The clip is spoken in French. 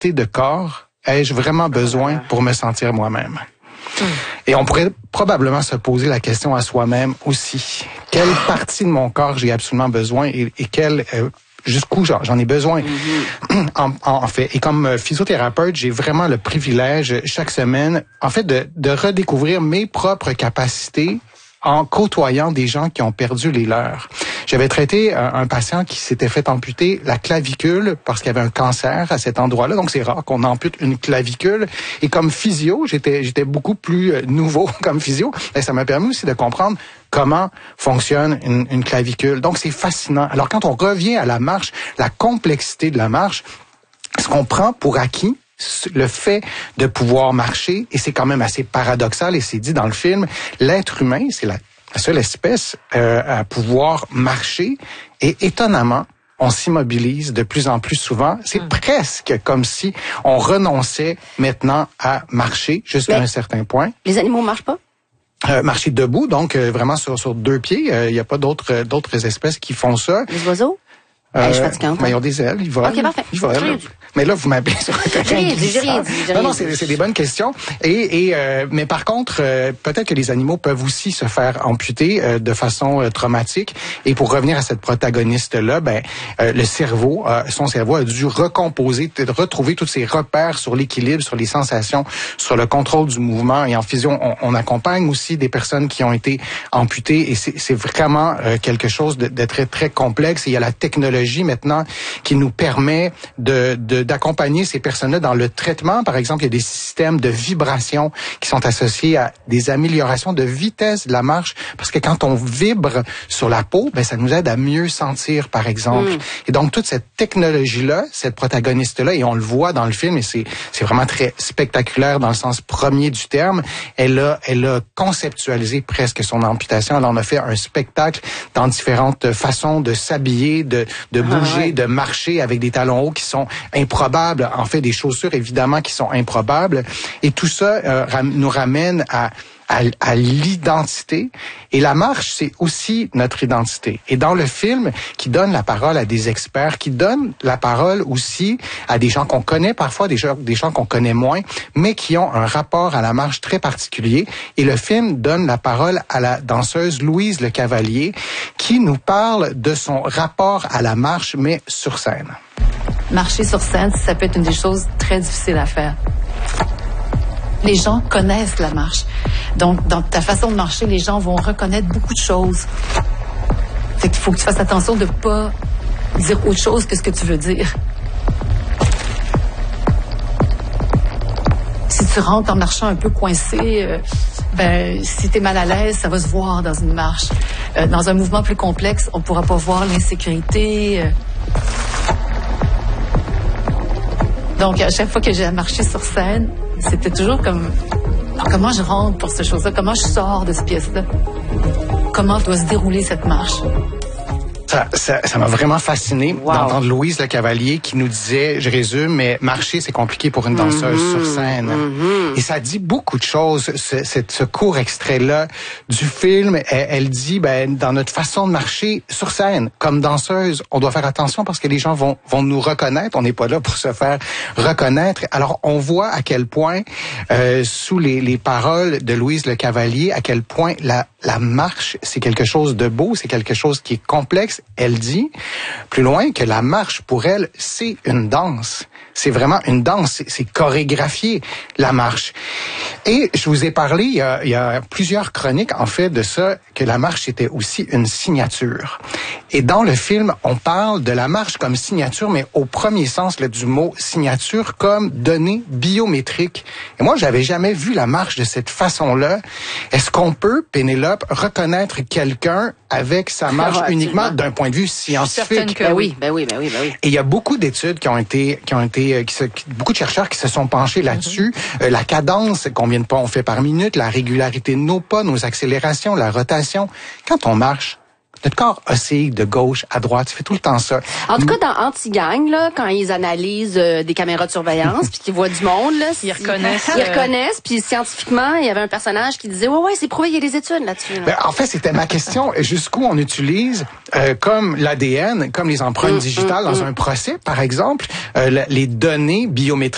quantité de corps ai-je vraiment besoin pour me sentir moi-même? Et on pourrait probablement se poser la question à soi-même aussi. Quelle partie de mon corps j'ai absolument besoin et quelle... jusqu'où j'en ai besoin. En fait, et comme physiothérapeute, j'ai vraiment le privilège chaque semaine, en fait, de redécouvrir mes propres capacités en côtoyant des gens qui ont perdu les leurs. J'avais traité un patient qui s'était fait amputer la clavicule parce qu'il y avait un cancer à cet endroit-là. Donc, c'est rare qu'on ampute une clavicule. Et comme physio, j'étais beaucoup plus nouveau comme physio. Et ça m'a permis aussi de comprendre comment fonctionne une clavicule. Donc, c'est fascinant. Alors, quand on revient à la marche, la complexité de la marche, ce qu'on prend pour acquis, le fait de pouvoir marcher, et c'est quand même assez paradoxal, et c'est dit dans le film, l'être humain, c'est la seule espèce à pouvoir marcher, et étonnamment, on s'immobilise de plus en plus souvent. C'est presque comme si on renonçait maintenant à marcher jusqu'à un certain point. Les animaux marchent pas? Marcher debout, donc vraiment sur deux pieds. Il n'y a pas d'autres espèces qui font ça. Les oiseaux? Je suis fatiguante. Mais ils ont des ailes, ils volent. OK, parfait. Ils volent. Mais là, vous m'appelez sur un terrain glissant. Non, c'est des bonnes questions. Mais par contre, peut-être que les animaux peuvent aussi se faire amputer de façon traumatique. Et pour revenir à cette protagoniste-là, le cerveau, son cerveau a dû retrouver tous ses repères sur l'équilibre, sur les sensations, sur le contrôle du mouvement. Et en physio, on accompagne aussi des personnes qui ont été amputées. Et c'est vraiment quelque chose de très, très complexe. Et il y a la technologie maintenant qui nous permet d'accompagner ces personnes-là dans le traitement. Par exemple, il y a des systèmes de vibration qui sont associés à des améliorations de vitesse de la marche, parce que quand on vibre sur la peau, ça nous aide à mieux sentir, par exemple. Et donc, toute cette technologie-là, cette protagoniste-là, et on le voit dans le film, et c'est vraiment très spectaculaire dans le sens premier du terme, elle a conceptualisé presque son amputation. Elle en a fait un spectacle dans différentes façons de s'habiller, de bouger, de marcher avec des talons hauts qui sont improbables. En fait, des chaussures, évidemment, qui sont improbables. Et tout ça nous ramène à l'identité. Et la marche, c'est aussi notre identité. Et dans le film, qui donne la parole à des experts, qui donne la parole aussi à des gens qu'on connaît parfois, des gens qu'on connaît moins, mais qui ont un rapport à la marche très particulier. Et le film donne la parole à la danseuse Louise Le Cavalier, qui nous parle de son rapport à la marche, mais sur scène. Marcher sur scène, ça peut être une des choses très difficiles à faire. Les gens connaissent la marche. Donc, dans ta façon de marcher, les gens vont reconnaître beaucoup de choses. Fait qu'il faut que tu fasses attention de ne pas dire autre chose que ce que tu veux dire. Si tu rentres en marchant un peu coincé, si tu es mal à l'aise, ça va se voir dans une marche. Dans un mouvement plus complexe, on ne pourra pas voir l'insécurité. Donc, à chaque fois que j'ai marché sur scène, c'était toujours comme... Alors, comment je rentre pour cette chose-là? Comment je sors de cette pièce-là? Comment doit se dérouler cette marche? Ça m'a vraiment fasciné d'entendre Louise Le Cavalier qui nous disait, je résume, mais marcher, c'est compliqué pour une danseuse sur scène. Et ça dit beaucoup de choses, ce court extrait-là du film. Elle dit, dans notre façon de marcher sur scène, comme danseuse, on doit faire attention parce que les gens vont nous reconnaître. On n'est pas là pour se faire reconnaître. Alors, on voit à quel point, sous les paroles de Louise Le Cavalier, à quel point la marche, c'est quelque chose de beau, c'est quelque chose qui est complexe. Elle dit, plus loin, que la marche, pour elle, c'est une danse. C'est vraiment une danse, c'est chorégraphié, la marche. Et je vous ai parlé, il y a plusieurs chroniques, en fait, de ça, que la marche, c'était aussi une signature. Et dans le film, on parle de la marche comme signature, mais au premier sens du mot signature, comme données biométriques. Et moi, j'avais jamais vu la marche de cette façon-là. Est-ce qu'on peut, Pénélope, reconnaître quelqu'un avec sa marche uniquement d'un point de vue scientifique? Ben oui. Et il y a beaucoup d'études beaucoup de chercheurs qui se sont penchés là-dessus. La cadence, combien de pas on fait par minute, la régularité de nos pas, nos accélérations, la rotation. Quand on marche, notre corps oscille de gauche à droite, ça fait tout le temps ça. En tout cas, dans Anti-Gang, là, quand ils analysent des caméras de surveillance, puis qu'ils voient du monde, là, ils reconnaissent. Ils reconnaissent, puis scientifiquement, il y avait un personnage qui disait, ouais, c'est prouvé, il y a des études là-dessus. Là. En fait, c'était ma question. Jusqu'où on utilise, comme l'ADN, comme les empreintes digitales dans un procès, par exemple, les données biométriques